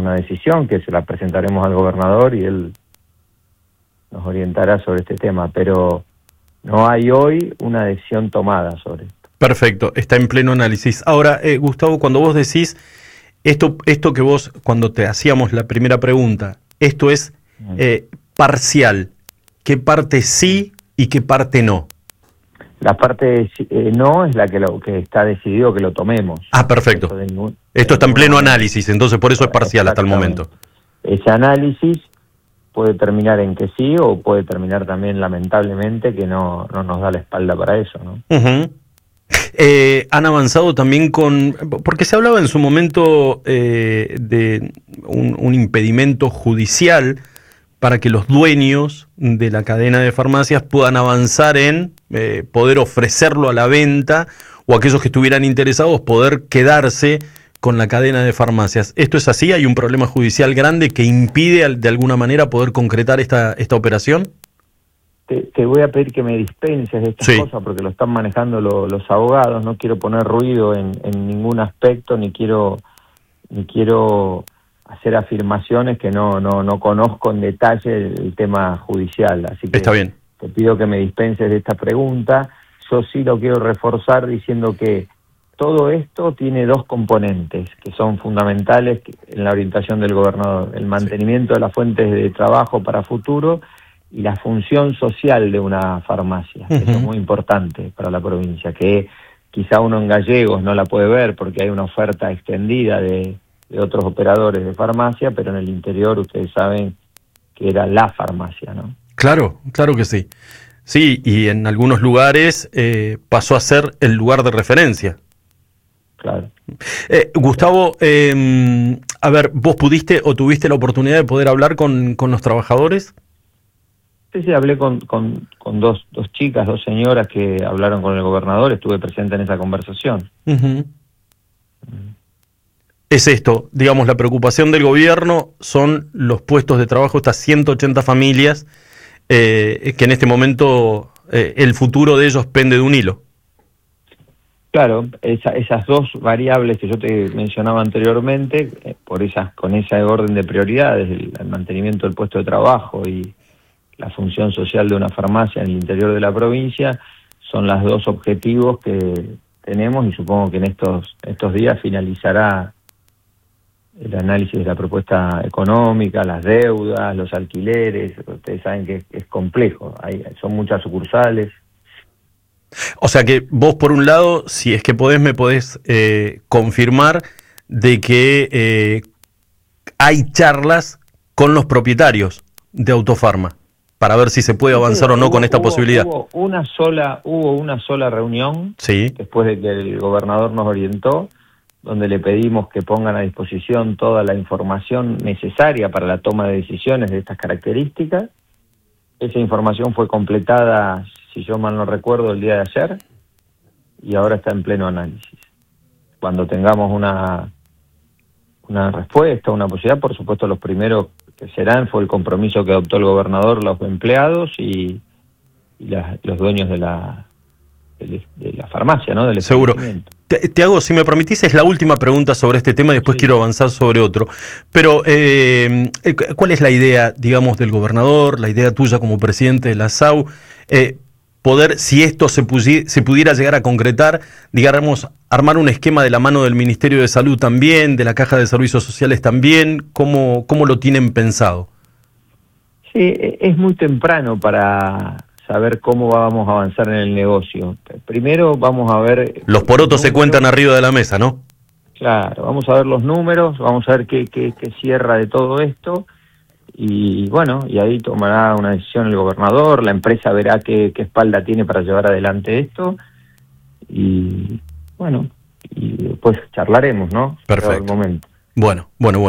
una decisión que se la presentaremos al gobernador y él nos orientará sobre este tema, pero no hay hoy una decisión tomada sobre esto. Perfecto, está en pleno análisis. Ahora, Gustavo, cuando vos decís esto que vos, cuando te hacíamos la primera pregunta, esto es parcial, ¿qué parte sí y qué parte no? La parte no es la que está decidido que lo tomemos. Ah, perfecto. Esto está en pleno análisis, entonces por eso es parcial hasta el momento. Ese análisis puede terminar en que sí o puede terminar también, lamentablemente, que no nos da la espalda para eso, ¿no? Han avanzado también porque se hablaba en su momento de un impedimento judicial para que los dueños de la cadena de farmacias puedan avanzar en poder ofrecerlo a la venta, o aquellos que estuvieran interesados poder quedarse con la cadena de farmacias. ¿Esto es así? ¿Hay un problema judicial grande que impide de alguna manera poder concretar esta operación? Te voy a pedir que me dispenses de estas cosas porque lo están manejando los abogados. No quiero poner ruido en ningún aspecto, ni quiero hacer afirmaciones que no conozco en detalle el tema judicial. Así que está bien. Te pido que me dispenses de esta pregunta. Yo sí lo quiero reforzar diciendo que todo esto tiene dos componentes que son fundamentales en la orientación del gobernador: el mantenimiento de las fuentes de trabajo para futuro y la función social de una farmacia. Eso es muy importante para la provincia, que quizá uno en Gallegos no la puede ver porque hay una oferta extendida de otros operadores de farmacia, pero en el interior ustedes saben que era la farmacia, ¿no? Claro que sí. Sí, y en algunos lugares pasó a ser el lugar de referencia. Claro. Gustavo, a ver, ¿vos pudiste o tuviste la oportunidad de poder hablar con los trabajadores? Sí, hablé con dos chicas, dos señoras que hablaron con el gobernador, estuve presente en esa conversación. Es esto, digamos, la preocupación del gobierno son los puestos de trabajo, estas 180 familias que en este momento el futuro de ellos pende de un hilo. Claro, esas dos variables que yo te mencionaba anteriormente, con ese orden de prioridades, el mantenimiento del puesto de trabajo y la función social de una farmacia en el interior de la provincia, son los dos objetivos que tenemos, y supongo que en estos días finalizará el análisis de la propuesta económica, las deudas, los alquileres. Ustedes saben que es complejo, son muchas sucursales. O sea que vos, por un lado, si es que me podés confirmar de que hay charlas con los propietarios de Autofarma para ver si se puede avanzar o no con esta posibilidad. Hubo una sola reunión, sí, después de que el gobernador nos orientó, donde le pedimos que pongan a disposición toda la información necesaria para la toma de decisiones de estas características. Esa información fue completada, si yo mal no recuerdo, el día de ayer, y ahora está en pleno análisis. Cuando tengamos una respuesta, una posibilidad, por supuesto los primeros que serán fue el compromiso que adoptó el gobernador, los empleados y los dueños de la farmacia, ¿no? Del seguro. Te hago, si me permitís, es la última pregunta sobre este tema y después quiero avanzar sobre otro. Pero, ¿cuál es la idea, digamos, del gobernador, la idea tuya como presidente de la SAU? Poder, si esto se pudiera llegar a concretar, digamos, armar un esquema de la mano del Ministerio de Salud también, de la Caja de Servicios Sociales también, ¿cómo lo tienen pensado? Sí, es muy temprano para saber cómo vamos a avanzar en el negocio. Primero vamos a ver... Los porotos se cuentan arriba de la mesa, ¿no? Claro, vamos a ver los números, vamos a ver qué cierra de todo esto, y bueno, y ahí tomará una decisión el gobernador, la empresa verá qué espalda tiene para llevar adelante esto, y bueno, y después charlaremos, ¿no? Perfecto. El momento. Bueno.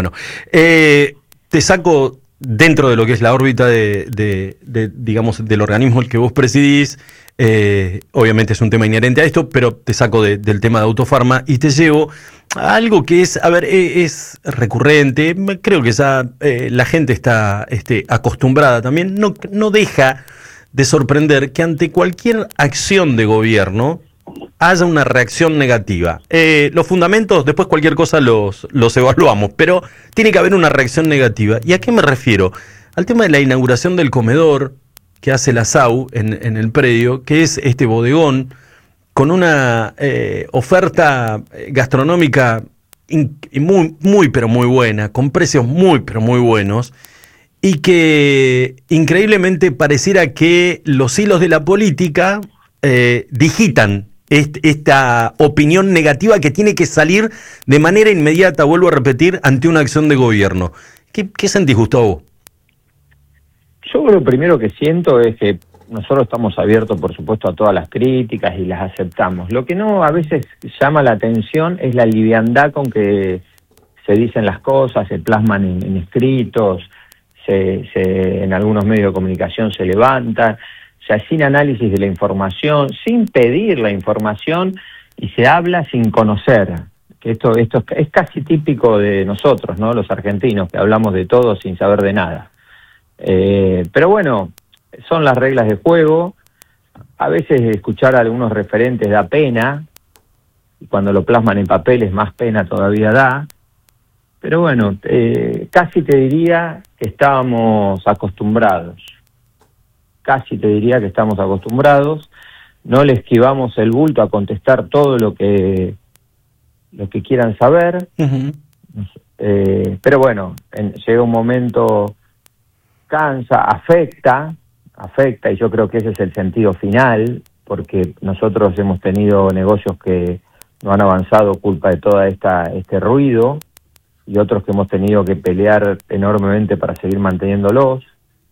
Te saco dentro de lo que es la órbita digamos, del organismo al que vos presidís. Obviamente es un tema inherente a esto, pero te saco del tema de Autofarma y te llevo a algo que es, es recurrente. Creo que ya la gente está acostumbrada también. No deja de sorprender que ante cualquier acción de gobierno, haya una reacción negativa. Los fundamentos, después cualquier cosa los evaluamos, pero tiene que haber una reacción negativa. ¿Y a qué me refiero? Al tema de la inauguración del comedor que hace la SAU en el predio, que es este bodegón con una oferta gastronómica muy, pero muy buena, con precios muy, pero muy buenos, y que increíblemente pareciera que los hilos de la política digitan esta opinión negativa que tiene que salir de manera inmediata, vuelvo a repetir, ante una acción de gobierno. ¿Qué sentís, Gustavo? Yo lo primero que siento es que nosotros estamos abiertos, por supuesto, a todas las críticas y las aceptamos. Lo que no a veces llama la atención es la liviandad con que se dicen las cosas, se plasman en escritos, en algunos medios de comunicación se levantan, o sea, sin análisis de la información, sin pedir la información, y se habla sin conocer. Que esto es casi típico de nosotros, ¿no? Los argentinos, que hablamos de todo sin saber de nada. Pero bueno, son las reglas de juego. A veces escuchar a algunos referentes da pena, y cuando lo plasman en papeles más pena todavía da. Pero bueno, casi te diría que estábamos acostumbrados. Casi te diría que estamos acostumbrados. No le esquivamos el bulto a contestar todo lo que quieran saber. Uh-huh. Pero bueno, llega un momento, cansa, afecta, y yo creo que ese es el sentido final, porque nosotros hemos tenido negocios que no han avanzado culpa de toda este ruido, y otros que hemos tenido que pelear enormemente para seguir manteniéndolos.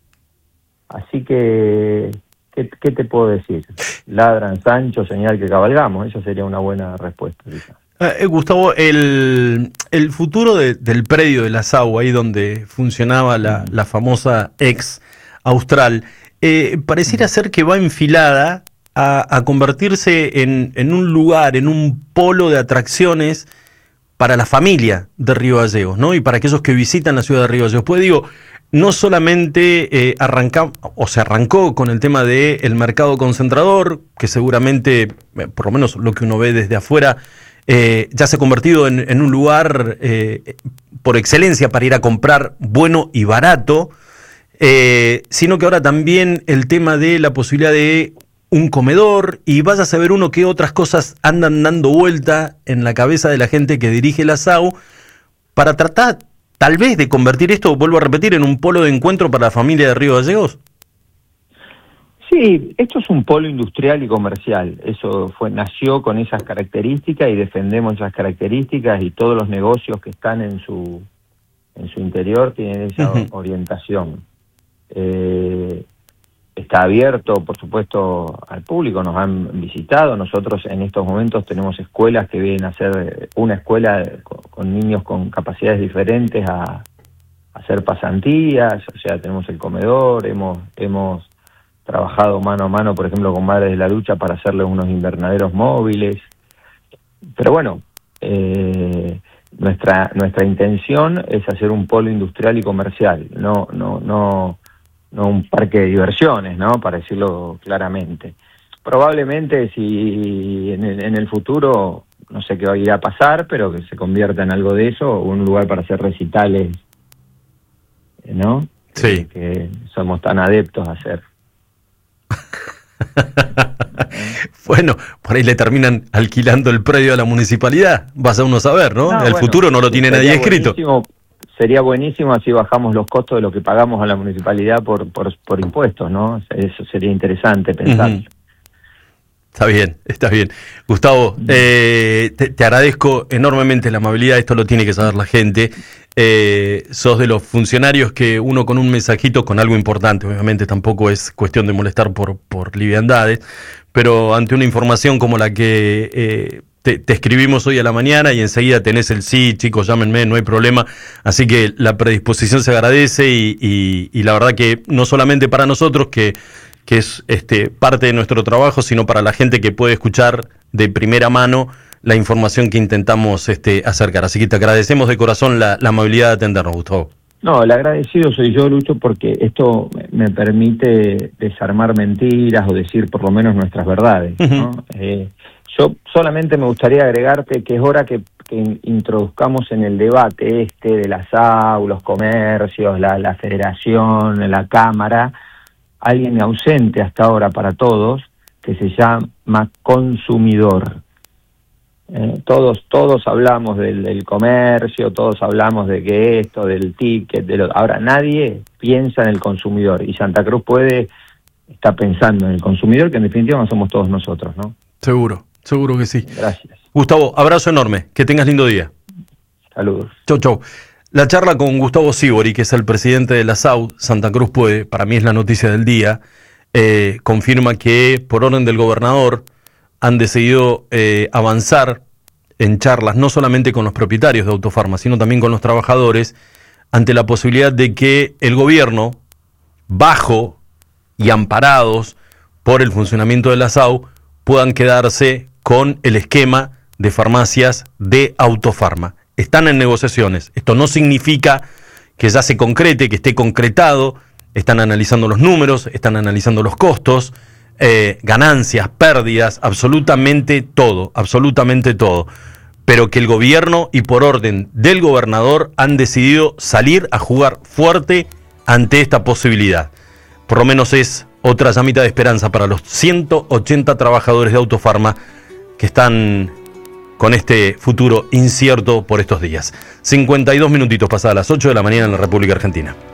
Así que, ¿qué te puedo decir? Ladran Sancho, señal que cabalgamos. Esa sería una buena respuesta. Gustavo, el futuro del predio de la SAU, ahí donde funcionaba la famosa ex Austral, pareciera ser que va enfilada a convertirse en un lugar, en un polo de atracciones para la familia de Río Gallegos, ¿no? Y para aquellos que visitan la ciudad de Río Gallegos. Pues digo, no solamente se arrancó con el tema del mercado concentrador, que seguramente, por lo menos lo que uno ve desde afuera, ya se ha convertido en un lugar por excelencia para ir a comprar bueno y barato, sino que ahora también el tema de la posibilidad de un comedor, y vaya a saber uno qué otras cosas andan dando vuelta en la cabeza de la gente que dirige la SAU para tratar tal vez de convertir esto, vuelvo a repetir, en un polo de encuentro para la familia de Río Gallegos. Sí, esto es un polo industrial y comercial. Eso nació con esas características y defendemos esas características, y todos los negocios que están en su interior tienen esa orientación. Está abierto, por supuesto, al público, nos han visitado. Nosotros en estos momentos tenemos escuelas que vienen a ser una escuela con niños con capacidades diferentes a hacer pasantías, o sea, tenemos el comedor, hemos trabajado mano a mano, por ejemplo, con Madres de la Lucha para hacerles unos invernaderos móviles. Pero bueno, nuestra intención es hacer un polo industrial y comercial, no un parque de diversiones, ¿no? Para decirlo claramente. Probablemente si en el futuro, no sé qué va a ir a pasar, pero que se convierta en algo de eso, o un lugar para hacer recitales, ¿no? Sí. Que somos tan adeptos a hacer. Bueno, por ahí le terminan alquilando el predio a la municipalidad, vas a uno a saber, ¿no? El futuro no lo tiene nadie escrito. Sería buenísimo, así bajamos los costos de lo que pagamos a la municipalidad por impuestos, ¿no? Eso sería interesante pensar. Uh-huh. Está bien. Gustavo, te agradezco enormemente la amabilidad, esto lo tiene que saber la gente. Sos de los funcionarios que uno con un mensajito, con algo importante, obviamente tampoco es cuestión de molestar por liviandades, pero ante una información como la que te escribimos hoy a la mañana y enseguida tenés el sí, chicos, llámenme, no hay problema. Así que la predisposición se agradece y la verdad que no solamente para nosotros, que es parte de nuestro trabajo, sino para la gente que puede escuchar de primera mano la información que intentamos acercar. Así que te agradecemos de corazón la amabilidad de atendernos, Gustavo. No, el agradecido soy yo, Lucho, porque esto me permite desarmar mentiras o decir por lo menos nuestras verdades, ¿no? Yo solamente me gustaría agregarte que es hora que introduzcamos en el debate de la SAU, los comercios, la federación, la Cámara, alguien ausente hasta ahora para todos, que se llama consumidor. Todos hablamos del comercio, todos hablamos de que esto, del ticket, ahora nadie piensa en el consumidor, y Santa Cruz está pensando en el consumidor, que en definitiva no somos todos nosotros, ¿no? Seguro que sí. Gracias. Gustavo, abrazo enorme, que tengas lindo día. Saludos. Chau. La charla con Gustavo Sívori, que es el presidente de la SAU, Santa Cruz Puede, para mí es la noticia del día, confirma que por orden del gobernador han decidido avanzar en charlas no solamente con los propietarios de Autofarma, sino también con los trabajadores, ante la posibilidad de que el gobierno, bajo y amparados por el funcionamiento de la SAU, puedan quedarse con el esquema de farmacias de Autofarma. Están en negociaciones. Esto no significa que ya se concrete, que esté concretado. Están analizando los números, están analizando los costos, ganancias, pérdidas, absolutamente todo. Pero que el gobierno y por orden del gobernador han decidido salir a jugar fuerte ante esta posibilidad. Por lo menos es otra llamita de esperanza para los 180 trabajadores de Autofarma que están con este futuro incierto por estos días. 52 minutitos pasadas las 8 de la mañana en la República Argentina.